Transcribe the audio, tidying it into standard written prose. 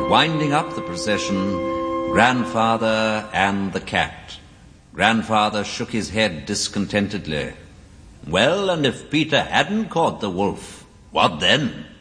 and winding up the procession, Grandfather and the cat. Grandfather shook his head discontentedly. Well, and if Peter hadn't caught the wolf, what then?